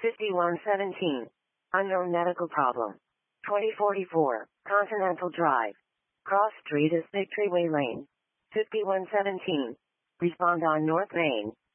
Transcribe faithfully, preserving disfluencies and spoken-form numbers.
fifty-one seventeen. Unknown medical problem. twenty forty-four. Continental Drive. Cross Street is Victory Way Lane. fifty-one seventeen. Respond on North Main.